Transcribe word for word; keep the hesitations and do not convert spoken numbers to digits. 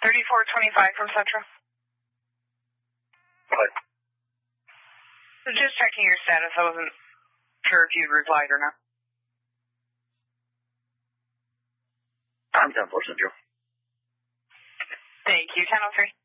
thirty-four twenty-five from Central. What? So just checking your status. I wasn't sure if you'd replied or not. I'm ten four Central. Thank you. ten oh three.